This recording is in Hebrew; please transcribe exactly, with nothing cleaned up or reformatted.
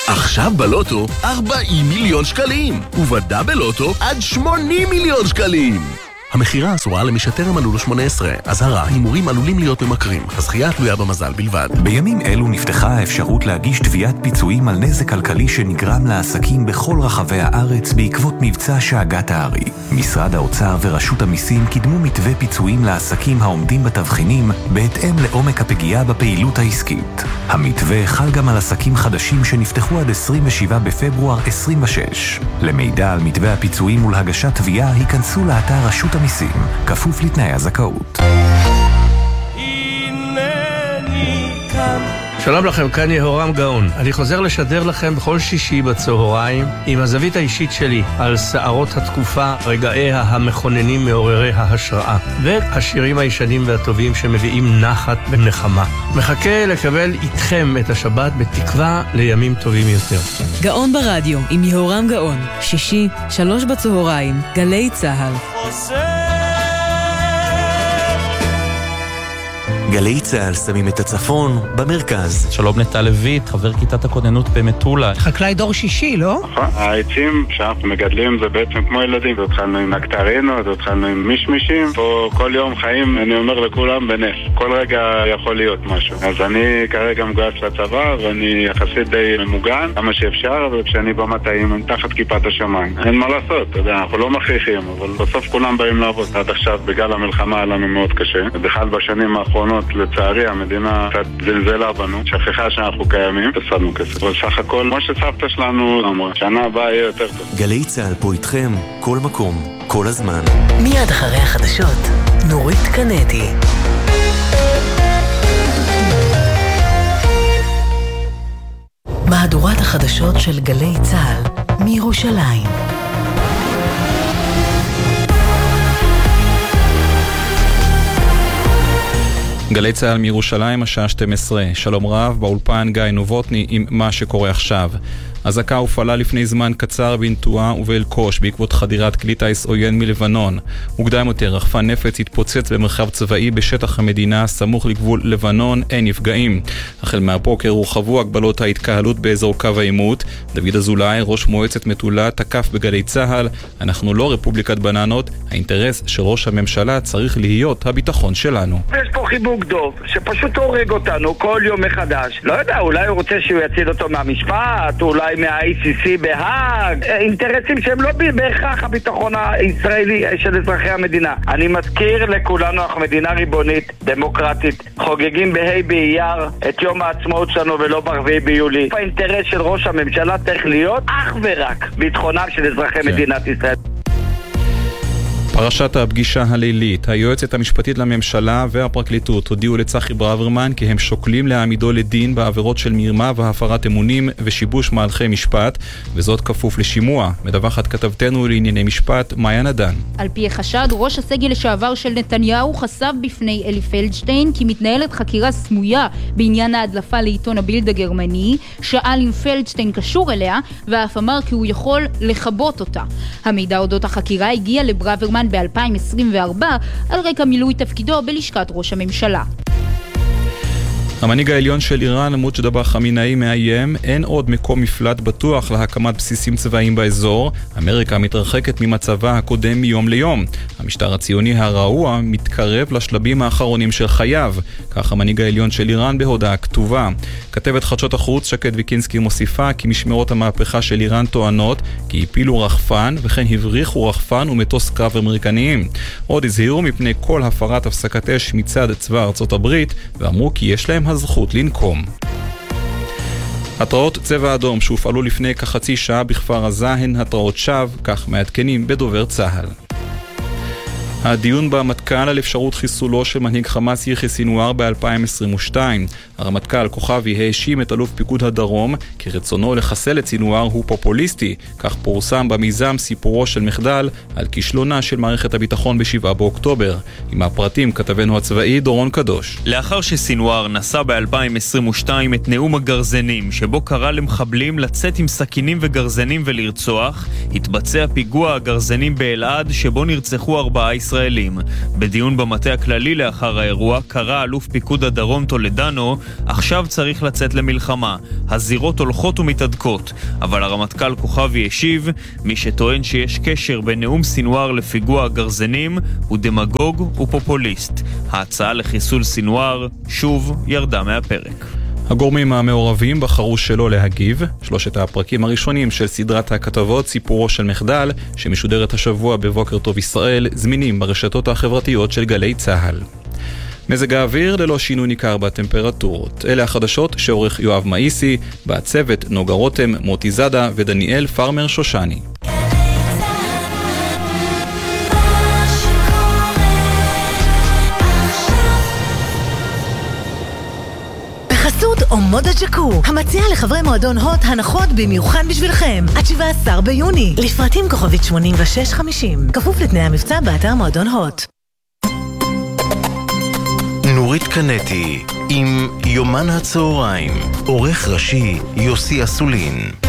עכשיו בלוטו ארבעים מיליון שקלים, ובדאבל לוטו עד שמונים מיליון שקלים. המחירה אסורה למי שטרם מלאו לו שמונה עשרה. אזהרה, הימורים עלולים להיות ממכרים. הזכייה תלויה במזל בלבד. בימים אלו נפתחה האפשרות להגיש תביעת פיצויים על נזק כלכלי שנגרם לעסקים בכל רחבי הארץ בעקבות מבצע שאגת הארי. משרד האוצר ורשות המיסים קידמו מתווה פיצויים לעסקים העומדים בתבחינים בהתאם לעומק הפגיעה בפעילות העסקית. המתווה חל גם על עסקים חדשים שנפתחו עד עשרים ושבעה בפברואר עשרים ושש. למידע על מתווה הפיצויים ולהגשת תביעה היכנסו לאתר רשות המיסים. מיסים, כפוף לתנאי הזכאות. שלום לכם, כאן יהורם גאון. אני חוזר לשדר לכם בכל שישי בצהריים עם הזווית האישית שלי על שערות התקופה, רגעיה המכוננים מעוררי ההשראה והשירים הישנים והטובים שמביאים נחת ונחמה. מחכה לקבל איתכם את השבת בתקווה לימים טובים יותר. גאון ברדיו עם יהורם גאון, שישי, שלוש בצהריים, גלי צהל. גלי צהל שמים את הצפון במרכז. שלום נטע לויט, חבר כיתת הכוננות במטולה. חקלאי דור שישי, לא? נכון, העצים שאנחנו מגדלים זה בעצם כמו ילדים. התחלנו עם נקטרינות, התחלנו עם מישמישים. פה כל יום חיים, אני אומר לכולם, בנס. כל רגע יכול להיות משהו. אז אני כרגע מגויס לצבא, ואני יחסית די ממוגן, כמה שאפשר, וכשאני במטעים, תחת כיפת השמיים. אין מה לעשות, אתה יודע, אנחנו לא מכריחים, אבל בסוף כולם באים לעבוד. עד עכשיו, בגלל המלחמה, היה לנו מאוד קשה. בכלל בשנים האחרונות, לצערי, המדינה קצת זלזלה בנו, שכחה שאנחנו קיימים, הפסדנו כסף. אבל סך הכל, כמו שסבתא שלנו אמרה, שנה הבאה יהיה יותר טוב. גלי צהל פה איתכם, כל מקום, כל הזמן. מיד אחרי החדשות, נורית קנדי. מהדורת החדשות של גלי צהל מירושלים. גלי צהל מירושלים, השעה שתים עשרה. שלום רב, באולפן גיא נובוטני עם מה שקורה עכשיו. אזעקה הופעלה לפני זמן קצר בנטועה ובאלקוש בעקבות חדירת כלי טיס עוין מלבנון. מוקדם יותר, רחפן נפץ התפוצץ במרחב צבאי בשטח המדינה סמוך לגבול לבנון, אין נפגעים. החל מהבוקר הורחבו הגבלות ההתקהלות באזור קו העימות. דוד אזולאי, ראש מועצת מטולה, תקף בגלי צהל: אנחנו לא רפובליקת בננות, האינטרס של ראש הממשלה צריך להיות הביטחון שלנו. יש פה חיבוק דוב שפשוט הורג אותנו כל יום מחדש. לא יודע, אולי הוא רוצה שהוא יציל אותו מהמשפט, אולי מה-איי סי סי בהאג, אינטרסים שהם לא בהכרח הביטחון הישראלי של אזרחי המדינה. אני מזכיר לכולנו, אנחנו מדינה ריבונית, דמוקרטית, חוגגים בהי באייר את יום העצמאות שלנו ולא ברביעי ביולי. האינטרס של ראש הממשלה צריך להיות אך ורק ביטחונם של אזרחי כן. מדינת ישראל. פרשת הפגישה הלילית, היועצת המשפטית לממשלה והפרקליטות הודיעו לצחי ברוורמן כי הם שוקלים להעמידו לדין בעבירות של מרמה והפרת אמונים ושיבוש מהלכי משפט, וזאת כפוף לשימוע. מדווחת כתבתנו לענייני משפט מאיה נדן. על פי החשד, ראש הסגל לשעבר של נתניהו חשף בפני אלי פלדשטיין כי מתנהלת חקירה סמויה בעניין ההדלפה לעיתון הבילד הגרמני. שאל אם פלדשטיין קשור אליה, ואף אמר כי הוא יכול לחבות אותה. המידע אודות החקירה הגיע לברוורמן ב-אלפיים עשרים וארבע על רקע מילוי תפקידו בלשכת ראש הממשלה. המנהיג העליון של איראן, מוג'תבא חמינאי, מאיים: אין עוד מקום מפלט בטוח להקמת בסיסים צבאיים באזור. אמריקה מתרחקת ממצבה הקודם מיום ליום. המשטר הציוני הרעוע מתקרב לשלבים האחרונים של חייו. כך המנהיג העליון של איראן בהודעה כתובה. כתבת חדשות החוץ שקד ויקינסקי מוסיפה כי משמרות המהפכה של איראן טוענות כי הפילו רחפן וכן הבריחו רחפן ומטוס קרב אמריקניים. עוד הזהירו מפני כל הפרת הפסקת אש מצד צבא ארצות הברית ואמרו כי יש להם הזכות לנקום. התראות צבע אדום שהופעלו לפני כחצי שעה בכפר עזה הן התראות שווא, כך מעדכנים בדובר צה"ל. הדיון במטכ"ל על אפשרות חיסולו של מנהיג חמאס יחיא סינואר ב-אלפיים עשרים ושתיים. הרמטכ"ל כוכבי האשים את אלוף פיקוד הדרום כי רצונו לחסל את סינואר הוא פופוליסטי. כך פורסם במיזם סיפורו של מחדל על כישלונה של מערכת הביטחון בשבעה באוקטובר. עם הפרטים כתבנו הצבאי דורון קדוש. לאחר שסינואר נשא ב-אלפיים עשרים ושתיים את נאום הגרזנים שבו קרא למחבלים לצאת עם סכינים וגרזנים ולרצוח, התבצע פיגוע הגרזנים באלעד שבו נרצחו ארבעה ישראלים. ישראלים. בדיון במטה הכללי לאחר האירוע קרא אלוף פיקוד הדרום טולדנו, עכשיו צריך לצאת למלחמה. הזירות הולכות ומתעדקות, אבל הרמטכ"ל כוכבי השיב, מי שטוען שיש קשר בין נאום סינואר לפיגוע הגרזנים הוא דמגוג ופופוליסט. ההצעה לחיסול סינואר שוב ירדה מהפרק. הגורמים המעורבים בחרו שלא להגיב. שלושת הפרקים הראשונים של סדרת הכתבות סיפורו של מחדל, שמשודרת השבוע בבוקר טוב ישראל, זמינים ברשתות החברתיות של גלי צהל. מזג האוויר ללא שינוי ניכר בטמפרטורות. אלה החדשות שעורך יואב מאיסי, בצוות נוגה רותם, מוטי זדה ודניאל פרמר שושני. בחסות אומודה ג'קו, המציעה לחברי מועדון הוט הנחות במיוחד בשבילכם עד שבעה עשר ביוני, לפרטים כוכבית שמונים ושש חמישים, כפוף לתנאי המבצע באתר מועדון הוט. נורית קנטי עם יומן הצהריים, עורך ראשי יוסי אסולין.